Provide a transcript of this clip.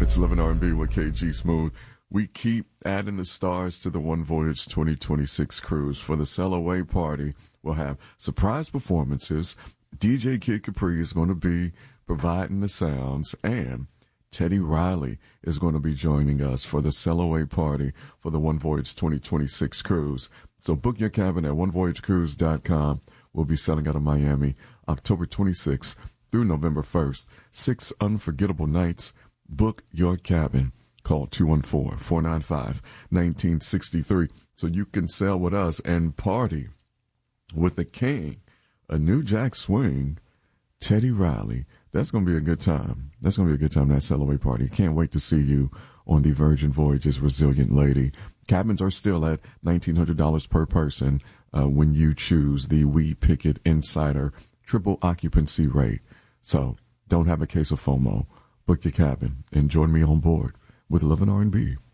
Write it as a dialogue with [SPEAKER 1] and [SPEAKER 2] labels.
[SPEAKER 1] It's 11 R&B with KG Smooth. We keep adding the stars to the One Voyage 2026 cruise. For the Sail Away party, we'll have surprise performances. DJ Kid Capri is going to be providing the sounds, and Teddy Riley is going to be joining us for the Sail Away party for the One Voyage 2026 cruise. So book your cabin at onevoyagecruise.com. We'll be sailing out of Miami October 26th through November 1st. 6 unforgettable nights. Book your cabin. Call 214-495-1963 so you can sail with us and party with the king, a new jack swing, Teddy Riley. That's going to be a good time. That's going to be a good time, that Sail Away party. Can't wait to see you on the Virgin Voyages Resilient Lady. Cabins are still at $1,900 per person when you choose the We Picket Insider triple occupancy rate. So don't have a case of FOMO. Book your cabin and join me on board with Love and R&B.